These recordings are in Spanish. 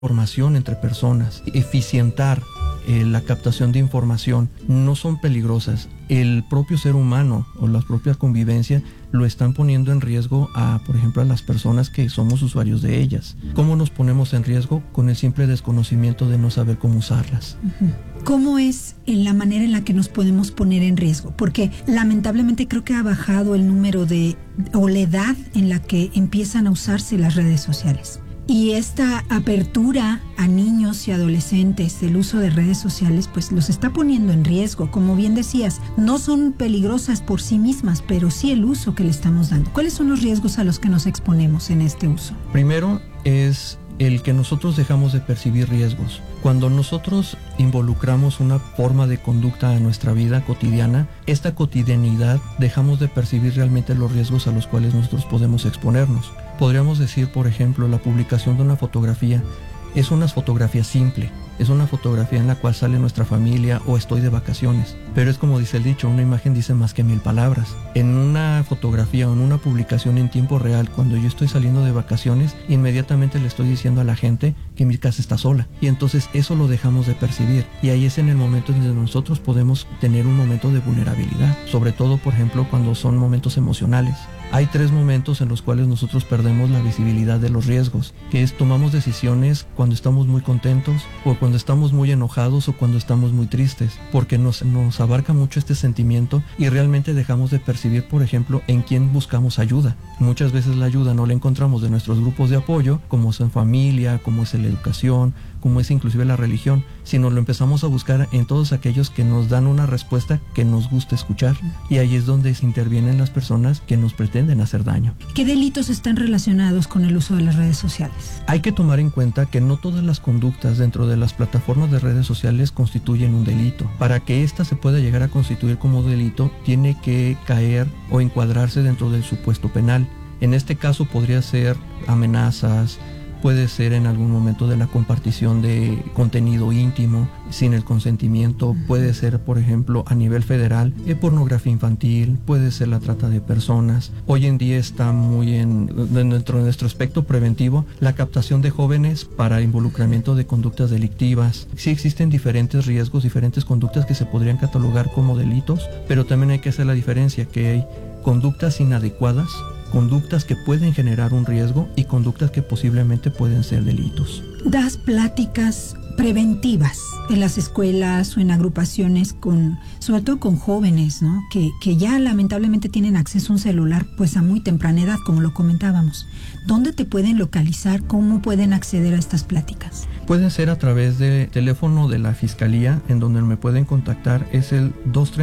información entre personas, eficientar la captación de información, no son peligrosas. El propio ser humano o la propia convivencia lo están poniendo en riesgo por ejemplo, a las personas que somos usuarios de ellas. ¿Cómo nos ponemos en riesgo? Con el simple desconocimiento de no saber cómo usarlas. ¿Cómo es en la manera en la que nos podemos poner en riesgo? Porque lamentablemente creo que ha bajado el número o la edad en la que empiezan a usarse las redes sociales. Y esta apertura a niños y adolescentes del uso de redes sociales, pues los está poniendo en riesgo. Como bien decías, no son peligrosas por sí mismas, pero sí el uso que le estamos dando. ¿Cuáles son los riesgos a los que nos exponemos en este uso? Primero es el que nosotros dejamos de percibir riesgos. Cuando nosotros involucramos una forma de conducta en nuestra vida cotidiana, esta cotidianidad dejamos de percibir realmente los riesgos a los cuales nosotros podemos exponernos. Podríamos decir, por ejemplo, la publicación de una fotografía es una fotografía simple, es una fotografía en la cual sale nuestra familia o estoy de vacaciones, pero es como dice el dicho, una imagen dice más que 1000 palabras. En una fotografía o en una publicación en tiempo real, cuando yo estoy saliendo de vacaciones, inmediatamente le estoy diciendo a la gente que mi casa está sola, y entonces eso lo dejamos de percibir, y ahí es en el momento en donde nosotros podemos tener un momento de vulnerabilidad, sobre todo, por ejemplo, cuando son momentos emocionales. Hay 3 momentos en los cuales nosotros perdemos la visibilidad de los riesgos, que es tomamos decisiones cuando estamos muy contentos o cuando estamos muy enojados o cuando estamos muy tristes, porque nos abarca mucho este sentimiento y realmente dejamos de percibir, por ejemplo, en quién buscamos ayuda. Muchas veces la ayuda no la encontramos de nuestros grupos de apoyo, como es en familia, como es en la educación, como es inclusive la religión, sino lo empezamos a buscar en todos aquellos que nos dan una respuesta que nos gusta escuchar, y ahí es donde se intervienen las personas que nos pretenden hacer daño. ¿Qué delitos están relacionados con el uso de las redes sociales? Hay que tomar en cuenta que no todas las conductas dentro de las plataformas de redes sociales constituyen un delito. Para que ésta se pueda llegar a constituir como delito, tiene que caer o encuadrarse dentro del supuesto penal. En este caso podría ser amenazas, puede ser en algún momento de la compartición de contenido íntimo sin el consentimiento, puede ser, por ejemplo, a nivel federal, pornografía infantil, puede ser la trata de personas. Hoy en día está muy dentro de nuestro aspecto preventivo la captación de jóvenes para involucramiento de conductas delictivas. Sí existen diferentes riesgos, diferentes conductas que se podrían catalogar como delitos, pero también hay que hacer la diferencia que hay conductas inadecuadas, conductas que pueden generar un riesgo y conductas que posiblemente pueden ser delitos. Das pláticas preventivas en las escuelas o en agrupaciones sobre todo con jóvenes, ¿no? Que ya lamentablemente tienen acceso a un celular pues a muy temprana edad, como lo comentábamos. ¿Dónde te pueden localizar? ¿Cómo pueden acceder a estas pláticas? Puede ser a través del teléfono de la Fiscalía, en donde me pueden contactar, es el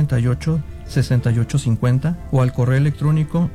238-6850, o al correo electrónico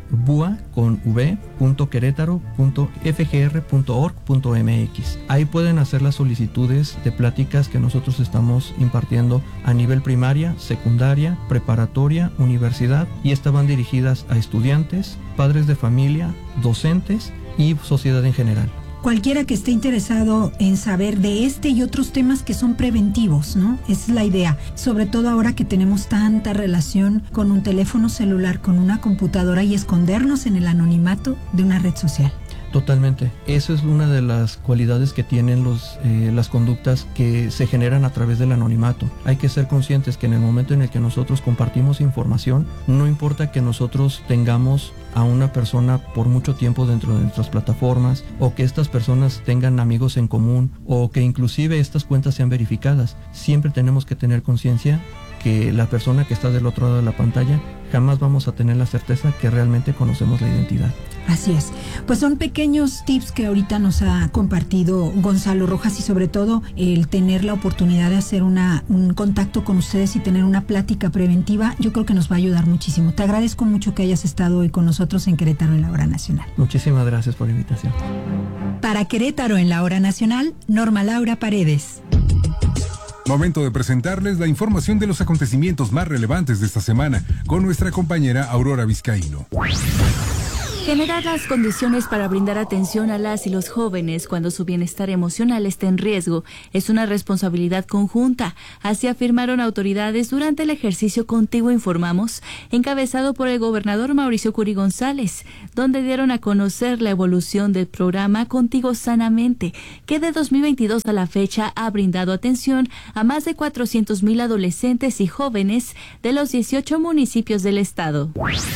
bua.queretaro.fgr.org.mx. Ahí pueden hacer las solicitudes de pláticas que nosotros estamos impartiendo a nivel primaria, secundaria, preparatoria, universidad, y estas van dirigidas a estudiantes, padres de familia, docentes y sociedad en general. Cualquiera que esté interesado en saber de este y otros temas que son preventivos, ¿no? Esa es la idea. Sobre todo ahora que tenemos tanta relación con un teléfono celular, con una computadora, y escondernos en el anonimato de una red social. Totalmente. Eso es una de las cualidades que tienen las conductas que se generan a través del anonimato. Hay que ser conscientes que en el momento en el que nosotros compartimos información, no importa que nosotros tengamos a una persona por mucho tiempo dentro de nuestras plataformas, o que estas personas tengan amigos en común, o que inclusive estas cuentas sean verificadas, siempre tenemos que tener conciencia que la persona que está del otro lado de la pantalla, jamás vamos a tener la certeza que realmente conocemos la identidad. Así es. Pues son pequeños tips que ahorita nos ha compartido Gonzalo Rojas, y sobre todo el tener la oportunidad de hacer un contacto con ustedes y tener una plática preventiva, yo creo que nos va a ayudar muchísimo. Te agradezco mucho que hayas estado hoy con nosotros en Querétaro en la Hora Nacional. Muchísimas gracias por la invitación. Para Querétaro en la Hora Nacional, Norma Laura Paredes. Momento de presentarles la información de los acontecimientos más relevantes de esta semana con nuestra compañera Aurora Vizcaíno. Generar las condiciones para brindar atención a las y los jóvenes cuando su bienestar emocional esté en riesgo es una responsabilidad conjunta. Así afirmaron autoridades durante el ejercicio Contigo Informamos, encabezado por el gobernador Mauricio Curi González, donde dieron a conocer la evolución del programa Contigo Sanamente, que de 2022 a la fecha ha brindado atención a más de 400,000 adolescentes y jóvenes de los 18 municipios del estado.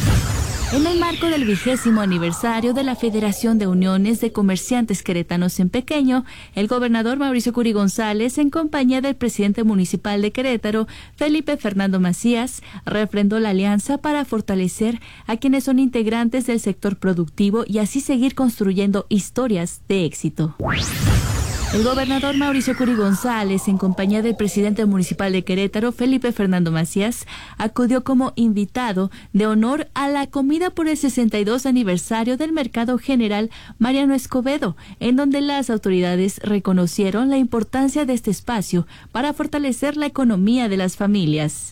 En el marco del 20º aniversario de la Federación de Uniones de Comerciantes Queretanos en Pequeño, el gobernador Mauricio Curi González, en compañía del presidente municipal de Querétaro, Felipe Fernando Macías, refrendó la alianza para fortalecer a quienes son integrantes del sector productivo y así seguir construyendo historias de éxito. El gobernador Mauricio Curi González, en compañía del presidente municipal de Querétaro, Felipe Fernando Macías, acudió como invitado de honor a la comida por el 62 aniversario del Mercado General Mariano Escobedo, en donde las autoridades reconocieron la importancia de este espacio para fortalecer la economía de las familias.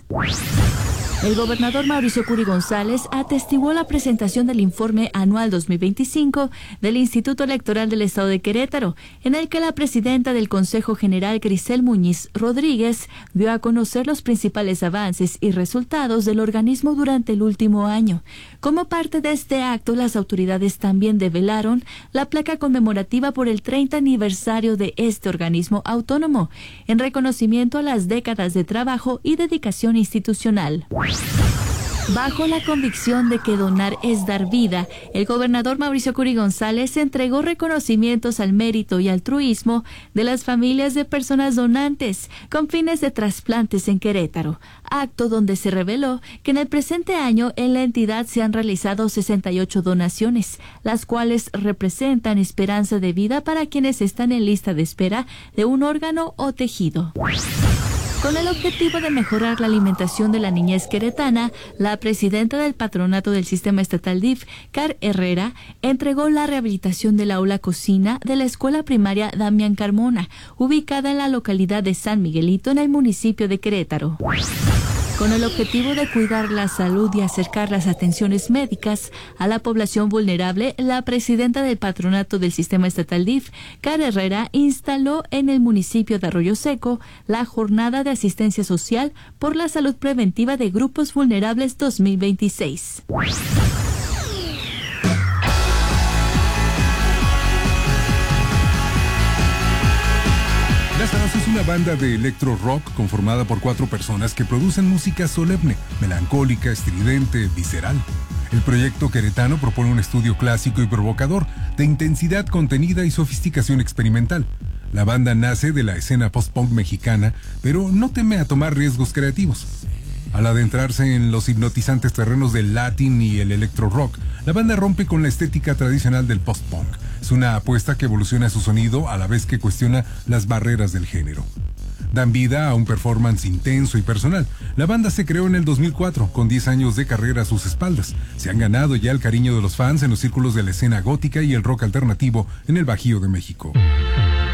El gobernador Mauricio Curi González atestiguó la presentación del informe anual 2025 del Instituto Electoral del Estado de Querétaro, en el que la presidenta del Consejo General, Grisel Muñiz Rodríguez, dio a conocer los principales avances y resultados del organismo durante el último año. Como parte de este acto, las autoridades también develaron la placa conmemorativa por el 30 aniversario de este organismo autónomo, en reconocimiento a las décadas de trabajo y dedicación institucional. Bajo la convicción de que donar es dar vida, el gobernador Mauricio Curi González entregó reconocimientos al mérito y altruismo de las familias de personas donantes con fines de trasplantes en Querétaro, acto donde se reveló que en el presente año en la entidad se han realizado 68 donaciones, las cuales representan esperanza de vida para quienes están en lista de espera de un órgano o tejido. Con el objetivo de mejorar la alimentación de la niñez queretana, la presidenta del patronato del sistema estatal DIF, Car Herrera, entregó la rehabilitación del aula cocina de la escuela primaria Damián Carmona, ubicada en la localidad de San Miguelito, en el municipio de Querétaro. Con el objetivo de cuidar la salud y acercar las atenciones médicas a la población vulnerable, la presidenta del patronato del sistema estatal DIF, Car Herrera, instaló en el municipio de Arroyo Seco la Jornada de Asistencia Social por la Salud Preventiva de Grupos Vulnerables 2026. Lázaros es una banda de electro rock conformada por 4 personas que producen música solemne, melancólica, estridente, visceral. El proyecto queretano propone un estudio clásico y provocador, de intensidad contenida y sofisticación experimental. La banda nace de la escena post-punk mexicana, pero no teme a tomar riesgos creativos. Al adentrarse en los hipnotizantes terrenos del latin y el electro rock, la banda rompe con la estética tradicional del post-punk. Es una apuesta que evoluciona su sonido a la vez que cuestiona las barreras del género. Dan vida a un performance intenso y personal. La banda se creó en el 2004, con 10 años de carrera a sus espaldas. Se han ganado ya el cariño de los fans en los círculos de la escena gótica y el rock alternativo en el Bajío de México.